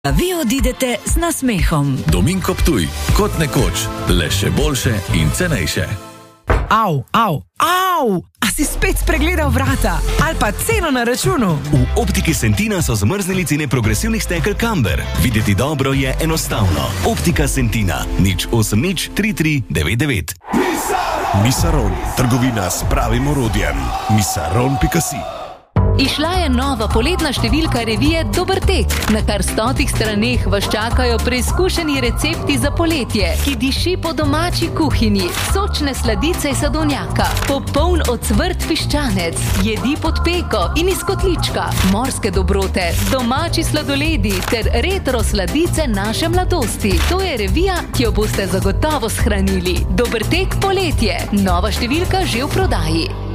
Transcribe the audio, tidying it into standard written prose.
Vi odidete z nasmehom. Dominko Ptuj, kot nekoč, le še boljše in cenejše. Au! A si spet spregledal vrata? Ali pa ceno na računu? V Optiki Sentina so zmrznili cene progresivnih stekel Camber. Videti dobro je enostavno. Optika Sentina, 080 33 99. Misaron, trgovina s pravim orodjem. Misaron.si. Izšla je nova poletna številka revije Dober tek. Na kar 100 straneh vas čakajo preizkušeni recepti za poletje, ki diši po domači kuhinji, sočne sladice iz sadovnjaka, popoln ocvrt piščanec, jedi pod peko in iz kotlička, morske dobrote, domači sladoledi ter retro sladice naše mladosti. To je revija, ki jo boste zagotovo shranili. Dober tek poletje. Nova številka že v prodaji.